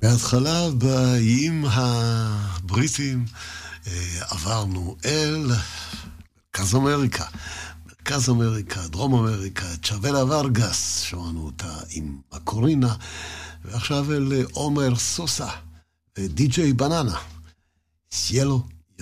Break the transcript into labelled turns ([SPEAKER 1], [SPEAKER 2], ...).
[SPEAKER 1] בהתחלה באיים הבריטים עברנו אל מרכז אמריקה, דרום אמריקה, צ'אבלה ורגס, שמענו אותה עם הקורינה, ועכשיו אל עומר סוסה, די.ג'יי בננה, סיילו